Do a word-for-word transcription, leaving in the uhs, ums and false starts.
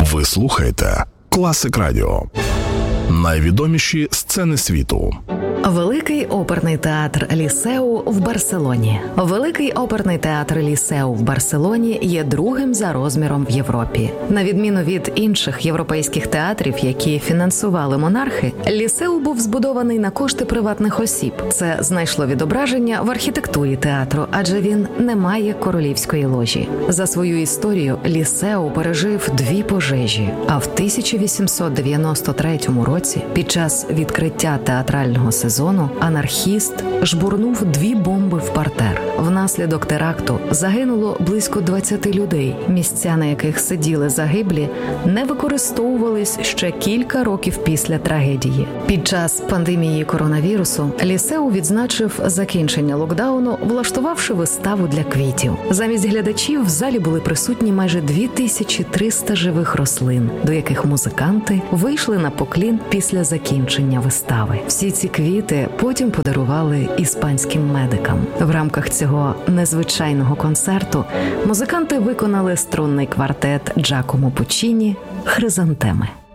Ви слухаєте Класик Радіо. Найвідоміші сцени світу. Великий оперний театр Лісеу в Барселоні. Великий оперний театр Лісеу в Барселоні є другим за розміром в Європі. На відміну від інших європейських театрів, які фінансували монархи, Лісеу був збудований на кошти приватних осіб. Це знайшло відображення в архітектурі театру, адже він не має королівської ложі. За свою історію Лісеу пережив дві пожежі, а в тисяча вісімсот дев'яносто третьому році під час відкриття театрального сезону анархіст жбурнув дві бомби в партер. Внаслідок теракту загинуло близько двадцяти людей. Місця, на яких сиділи загиблі, не використовувались ще кілька років після трагедії. Під час пандемії коронавірусу Лісеу відзначив закінчення локдауну, влаштувавши виставу для квітів. Замість глядачів в залі були присутні майже дві тисячі триста живих рослин, до яких музиканти вийшли на поклін після закінчення вистави. Всі ці квіти потім подарували іспанським медикам. В рамках цього незвичайного концерту музиканти виконали струнний квартет Джакомо Пуччіні «Хризантеми».